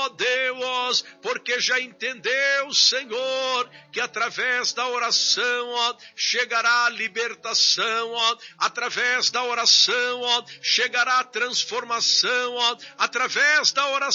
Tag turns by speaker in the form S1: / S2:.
S1: ó Deus, porque já entendeu, Senhor, que através da oração, ó, chegará a libertação, ó, através da oração, ó, chegará a transformação, ó, através da oração